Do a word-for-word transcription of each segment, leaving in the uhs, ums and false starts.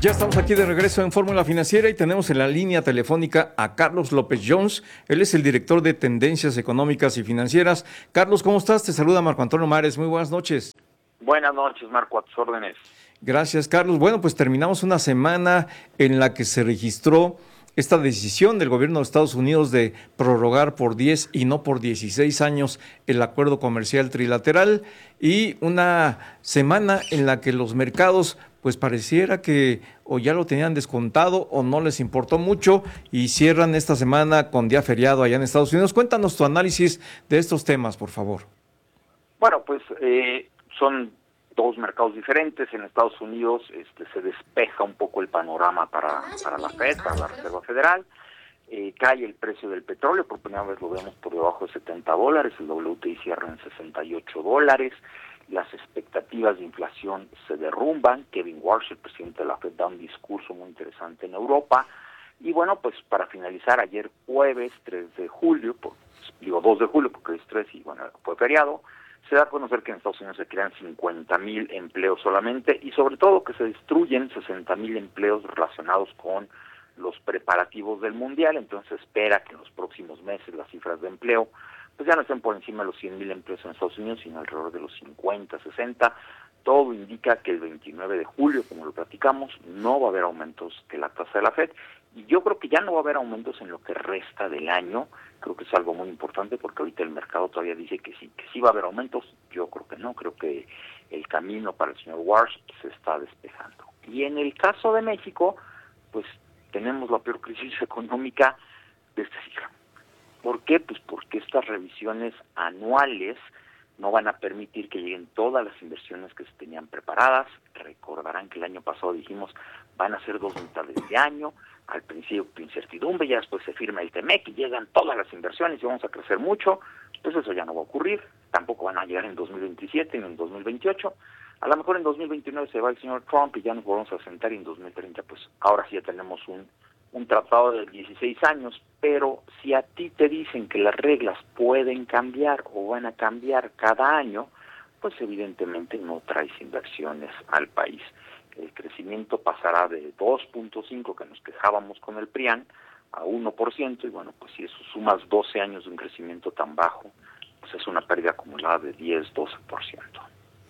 Ya estamos aquí de regreso en Fórmula Financiera y tenemos en la línea telefónica a Carlos López Jones. Él es el director de Tendencias Económicas y Financieras. Carlos, ¿cómo estás? Te saluda Marco Antonio Mares. Muy buenas noches. Buenas noches, Marco, a tus órdenes. Gracias, Carlos. Bueno, pues terminamos una semana en la que se registró esta decisión del gobierno de Estados Unidos de prorrogar por diez y no por dieciséis años el acuerdo comercial trilateral, y una semana en la que los mercados pues pareciera que o ya lo tenían descontado o no les importó mucho y cierran esta semana con día feriado allá en Estados Unidos. Cuéntanos tu análisis de estos temas, por favor. Bueno, pues eh, son dos mercados diferentes. En Estados Unidos este, se despeja un poco el panorama para, para la Fed, para la Reserva Federal. Eh, cae el precio del petróleo, por primera vez lo vemos por debajo de setenta dólares, el W T I cierra en sesenta y ocho dólares, las expectativas de inflación se derrumban. Kevin Warsh, el presidente de la Fed, da un discurso muy interesante en Europa. Y bueno, pues para finalizar, ayer jueves tres de julio, por, digo dos de julio porque es tres y bueno, fue feriado, se da a conocer que en Estados Unidos se crean cincuenta mil empleos solamente y sobre todo que se destruyen sesenta mil empleos relacionados con los preparativos del Mundial. Entonces se espera que en los próximos meses las cifras de empleo pues ya no estén por encima de los cien mil empleos en Estados Unidos, sino alrededor de los cincuenta, sesenta. Todo indica que el veintinueve de julio, como lo platicamos, no va a haber aumentos de la tasa de la Fed, y yo creo que ya no va a haber aumentos en lo que resta del año. Creo que es algo muy importante porque ahorita el mercado todavía dice que sí, que sí va a haber aumentos. Yo creo que no, creo que el camino para el señor Warsh se está despejando. Y en el caso de México, pues tenemos la peor crisis económica de este siglo. ¿Por qué? Pues porque estas revisiones anuales no van a permitir que lleguen todas las inversiones que se tenían preparadas. Recordarán que el año pasado dijimos van a ser dos mitades de año, al principio incertidumbre, ya después se firma el T M E C y llegan todas las inversiones y vamos a crecer mucho. Pues eso ya no va a ocurrir, tampoco van a llegar en dos mil veintisiete ni en dos mil veintiocho. A lo mejor en dos mil veintinueve se va el señor Trump y ya nos volvemos a sentar, y en dos mil treinta pues ahora sí ya tenemos un un tratado de dieciséis años, pero si a ti te dicen que las reglas pueden cambiar o van a cambiar cada año, pues evidentemente no traes inversiones al país. El crecimiento pasará de dos punto cinco, que nos quejábamos con el PRIAN, a uno por ciento, y bueno, pues si eso sumas doce años de un crecimiento tan bajo, pues es una pérdida acumulada de diez, doce por ciento.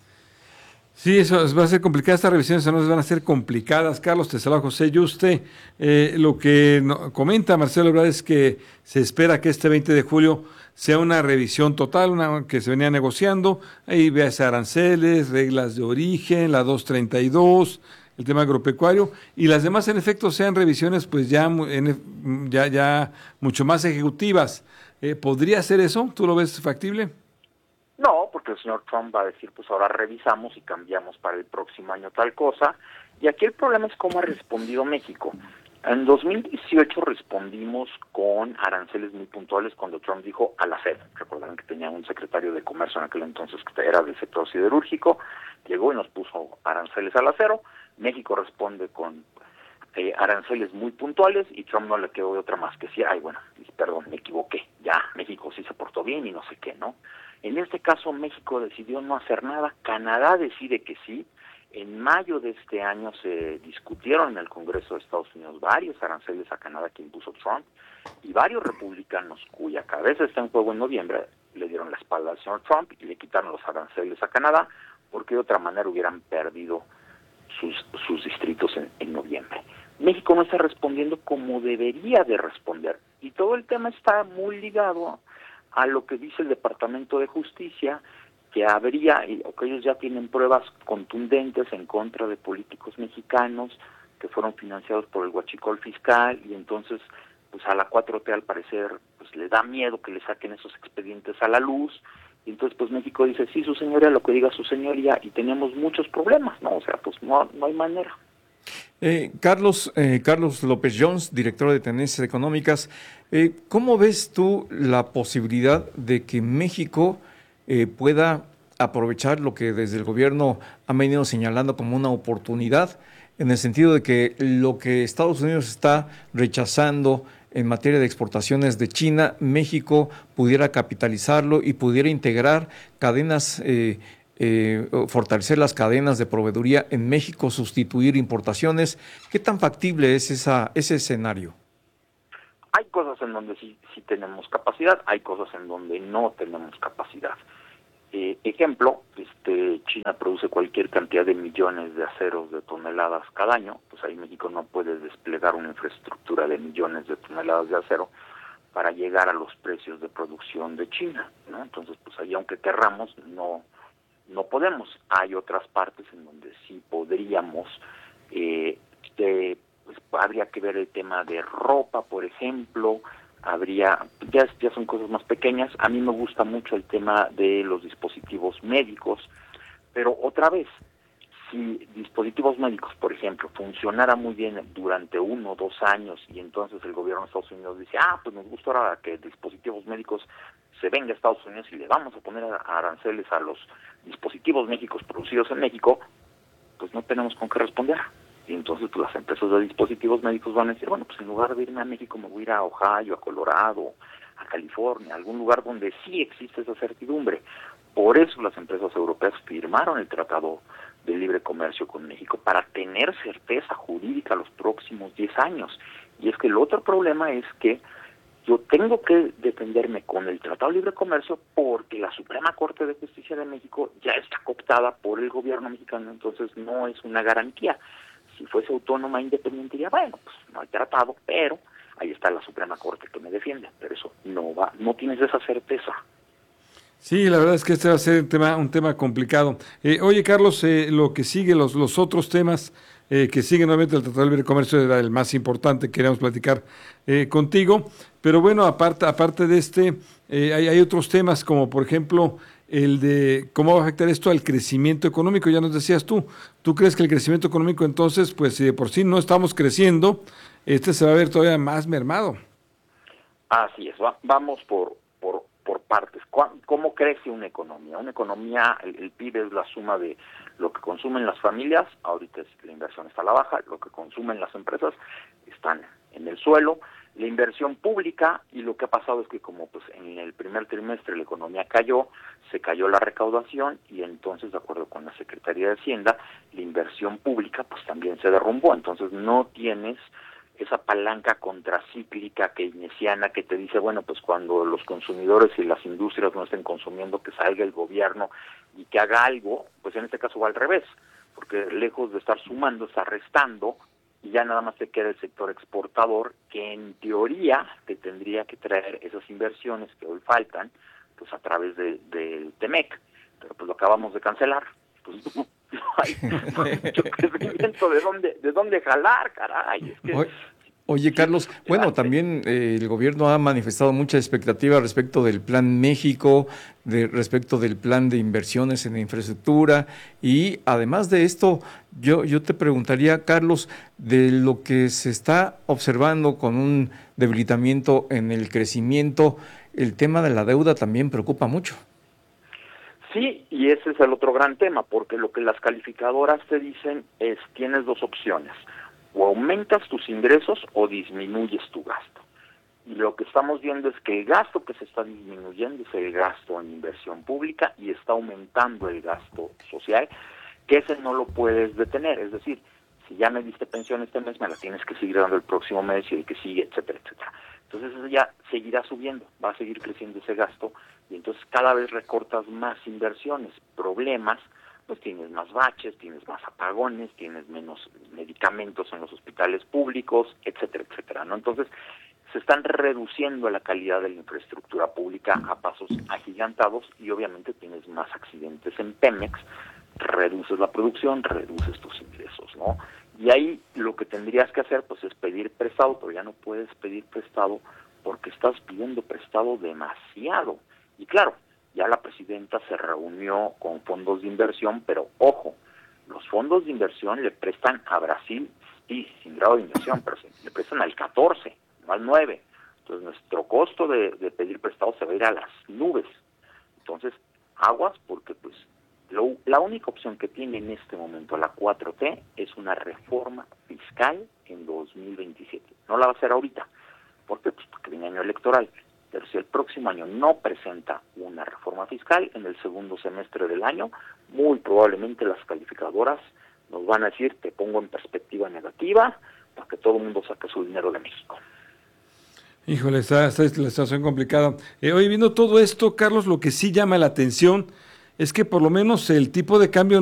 Sí, eso va a ser complicado. Estas revisiones anuales van a ser complicadas. Carlos, te saluda José Yuste. Eh, lo que no, comenta Marcelo Ebrard es que se espera que este veinte de julio sea una revisión total, una que se venía negociando. Ahí veas aranceles, reglas de origen, la doscientos treinta y dos, el tema agropecuario, y las demás en efecto sean revisiones pues ya, en, ya, ya mucho más ejecutivas. Eh, ¿Podría ser eso? ¿Tú lo ves factible? No, porque el señor Trump va a decir, pues ahora revisamos y cambiamos para el próximo año tal cosa. Y aquí el problema es cómo ha respondido México. En dos mil dieciocho respondimos con aranceles muy puntuales cuando Trump dijo a la Fed. Recordarán que tenía un secretario de comercio en aquel entonces que era del sector siderúrgico. Llegó y nos puso aranceles al acero. México responde con eh, aranceles muy puntuales y Trump no le quedó de otra más que decir, ay, bueno, perdón, me equivoqué. Ya, México sí se portó bien y no sé qué, ¿no? En este caso, México decidió no hacer nada, Canadá decide que sí. En mayo de este año se discutieron en el Congreso de Estados Unidos varios aranceles a Canadá que impuso Trump, y varios republicanos cuya cabeza está en juego en noviembre le dieron la espalda al señor Trump y le quitaron los aranceles a Canadá, porque de otra manera hubieran perdido sus, sus distritos en, en noviembre. México no está respondiendo como debería de responder, y todo el tema está muy ligado a lo que dice el Departamento de Justicia, que habría, o que ellos ya tienen pruebas contundentes en contra de políticos mexicanos que fueron financiados por el huachicol fiscal, y entonces pues a la cuatro T al parecer pues le da miedo que le saquen esos expedientes a la luz, y entonces pues México dice, sí, su señoría, lo que diga su señoría, y tenemos muchos problemas, ¿no? O sea, pues no, no hay manera. Eh, Carlos, eh, Carlos López Jones, director de Tendencias Económicas, eh, ¿cómo ves tú la posibilidad de que México eh, pueda aprovechar lo que desde el gobierno han venido señalando como una oportunidad, en el sentido de que lo que Estados Unidos está rechazando en materia de exportaciones de China, México pudiera capitalizarlo y pudiera integrar cadenas eh, eh, fortalecer las cadenas de proveeduría en México, sustituir importaciones. ¿Qué tan factible es esa, ese escenario? Hay cosas en donde sí, sí tenemos capacidad, hay cosas en donde no tenemos capacidad. Eh, ejemplo, este, China produce cualquier cantidad de millones de aceros de toneladas cada año, pues ahí México no puede desplegar una infraestructura de millones de toneladas de acero para llegar a los precios de producción de China, ¿no? Entonces, pues ahí aunque querramos, no, no podemos. Hay otras partes en donde sí podríamos, eh, de, pues habría que ver el tema de ropa, por ejemplo. Habría, ya, ya son cosas más pequeñas. A mí me gusta mucho el tema de los dispositivos médicos, pero otra vez, si dispositivos médicos, por ejemplo, funcionara muy bien durante uno o dos años y entonces el gobierno de Estados Unidos dice, ah, pues nos gusta ahora que dispositivos médicos se venga a Estados Unidos y le vamos a poner aranceles a los dispositivos médicos producidos en México, pues no tenemos con qué responder. Y entonces pues, las empresas de dispositivos médicos van a decir, bueno, pues en lugar de irme a México me voy a ir a Ohio, a Colorado, a California, a algún lugar donde sí existe esa certidumbre. Por eso las empresas europeas firmaron el Tratado de Libre Comercio con México, para tener certeza jurídica los próximos diez años. Y es que el otro problema es que yo tengo que defenderme con el Tratado de Libre Comercio porque la Suprema Corte de Justicia de México ya está cooptada por el gobierno mexicano, entonces no es una garantía. Si fuese autónoma e independiente, ya bueno, pues no hay tratado, pero ahí está la Suprema Corte que me defiende, pero eso no va, no tienes esa certeza. Sí, la verdad es que este va a ser un tema, un tema complicado. Eh, oye, Carlos, eh, lo que sigue, los, los otros temas eh, que siguen, obviamente el Tratado de Libre Comercio era el más importante, queríamos platicar eh, contigo, pero bueno, aparte, aparte de este, eh, hay, hay otros temas como, por ejemplo, el de cómo va a afectar esto al crecimiento económico. Ya nos decías tú, ¿tú crees que el crecimiento económico entonces, pues si de por sí no estamos creciendo, este se va a ver todavía más mermado? Así es, va, vamos por, por, por partes. ¿Cómo crece una economía? Una economía, el, el P I B es la suma de lo que consumen las familias, ahorita es, la inversión está a la baja, lo que consumen las empresas están en el suelo, la inversión pública, y lo que ha pasado es que como pues en el primer trimestre la economía cayó, se cayó la recaudación y entonces, de acuerdo con la Secretaría de Hacienda, la inversión pública pues también se derrumbó, entonces no tienes esa palanca contracíclica keynesiana que te dice, bueno, pues cuando los consumidores y las industrias no estén consumiendo, que salga el gobierno y que haga algo, pues en este caso va al revés, porque lejos de estar sumando, está restando, y ya nada más te queda el sector exportador, que en teoría te tendría que traer esas inversiones que hoy faltan, pues a través de, del Temec, pero pues lo acabamos de cancelar, pues no, no hay, no hay mucho crecimiento de dónde, de dónde jalar, caray, es que... Oye, oye, Carlos, bueno, también eh, el gobierno ha manifestado mucha expectativa respecto del Plan México, de, respecto del plan de inversiones en infraestructura, y además de esto, yo, yo te preguntaría, Carlos, de lo que se está observando con un debilitamiento en el crecimiento, el tema de la deuda también preocupa mucho. Sí, y ese es el otro gran tema, porque lo que las calificadoras te dicen es, tienes dos opciones, o aumentas tus ingresos o disminuyes tu gasto. Y lo que estamos viendo es que el gasto que se está disminuyendo es el gasto en inversión pública y está aumentando el gasto social, que ese no lo puedes detener. Es decir, si ya me diste pensión este mes, me la tienes que seguir dando el próximo mes y el que sigue, etcétera, etcétera. Entonces eso ya seguirá subiendo, va a seguir creciendo ese gasto y entonces cada vez recortas más inversiones, problemas, pues tienes más baches, tienes más apagones, tienes menos medicamentos en los hospitales públicos, etcétera, etcétera, ¿no? Entonces, se están reduciendo la calidad de la infraestructura pública a pasos agigantados y obviamente tienes más accidentes en Pemex, reduces la producción, reduces tus ingresos, ¿no? Y ahí lo que tendrías que hacer pues es pedir prestado, pero ya no puedes pedir prestado porque estás pidiendo prestado demasiado. Y claro, ya la presidenta se reunió con fondos de inversión, pero ojo, los fondos de inversión le prestan a Brasil, sí, sin grado de inversión, pero le prestan al catorce, no al nueve. Entonces nuestro costo de, de pedir prestado se va a ir a las nubes. Entonces, aguas, porque pues lo, la única opción que tiene en este momento la cuatro T es una reforma fiscal en dos mil veintisiete. No la va a hacer ahorita, porque pues porque viene año electoral. pero si el próximo año no presenta una reforma fiscal en el segundo semestre del año, muy probablemente las calificadoras nos van a decir, te pongo en perspectiva negativa, para que todo el mundo saque su dinero de México. Híjole, está, está la situación complicada. Eh, hoy viendo todo esto, Carlos, lo que sí llama la atención es que por lo menos el tipo de cambio